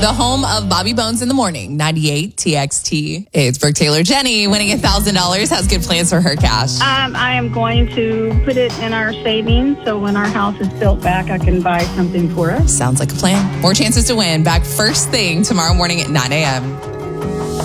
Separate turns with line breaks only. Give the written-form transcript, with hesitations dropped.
The home of Bobby Bones in the Morning, 98 TXT. It's Brooke Taylor. Jenny winning $1,000 has good plans for her cash.
I am going to put it in our savings so when our house is built back, I can buy something for us.
Sounds like a plan. More chances to win back first thing tomorrow morning at 9 a.m.